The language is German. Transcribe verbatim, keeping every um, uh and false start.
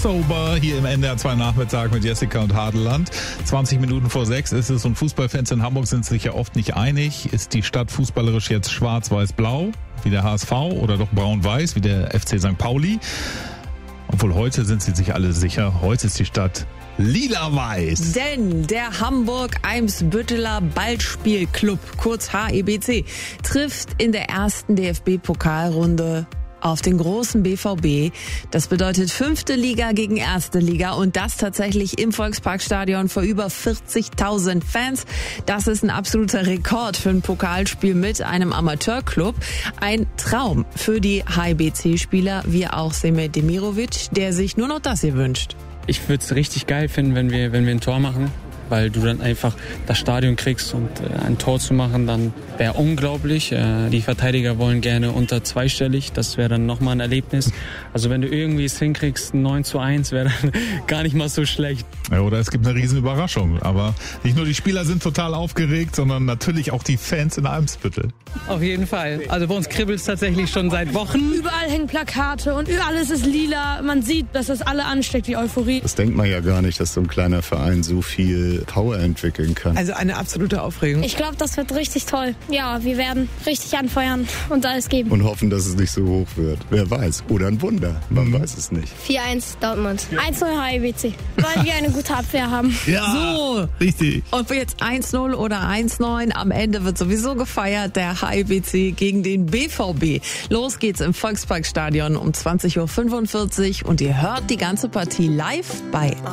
Crossover hier im N D R zwei Nachmittag mit Jessica und Hadeland. zwanzig Minuten vor sechs ist es und Fußballfans in Hamburg sind sich ja oft nicht einig. Ist die Stadt fußballerisch jetzt schwarz-weiß-blau wie der H S V oder doch braun-weiß wie der F C Sankt Pauli? Obwohl heute sind sie sich alle sicher, heute ist die Stadt lila-weiß. Denn der Hamburg-Eimsbütteler Ballspielclub, kurz H E B C, trifft in der ersten D F B-Pokalrunde auf den großen B V B. Das bedeutet fünfte Liga gegen erste Liga und das tatsächlich im Volksparkstadion vor über vierzigtausend Fans. Das ist ein absoluter Rekord für ein Pokalspiel mit einem Amateurclub. Ein Traum für die H E B C-Spieler, wie auch Semir Demirovic, der sich nur noch das hier wünscht. Ich würde es richtig geil finden, wenn wir, wenn wir ein Tor machen, weil du dann einfach das Stadion kriegst und äh, ein Tor zu machen, dann wäre unglaublich. Äh, die Verteidiger wollen gerne unter zweistellig, das wäre dann nochmal ein Erlebnis. Also wenn du irgendwie es hinkriegst, neun zu eins wäre dann gar nicht mal so schlecht. Ja, oder es gibt eine riesen Überraschung, aber nicht nur die Spieler sind total aufgeregt, sondern natürlich auch die Fans in Eimsbüttel. Auf jeden Fall. Also bei uns kribbelt es tatsächlich schon seit Wochen. Überall hängen Plakate und alles ist lila. Man sieht, dass das alle ansteckt, die Euphorie. Das denkt man ja gar nicht, dass so ein kleiner Verein so viel Power entwickeln kann. Also eine absolute Aufregung. Ich glaube, das wird richtig toll. Ja, wir werden richtig anfeuern und alles geben. Und hoffen, dass es nicht so hoch wird. Wer weiß. Oder ein Wunder. Man mhm. weiß es nicht. vier eins Dortmund. eins null H E B C. Weil wir eine gute Abwehr haben. Ja, so. Richtig. Ob jetzt eins null oder eins neun, am Ende wird sowieso gefeiert. Der H E B C gegen den B V B. Los geht's im Volksparkstadion um zwanzig Uhr fünfundvierzig und ihr hört die ganze Partie live bei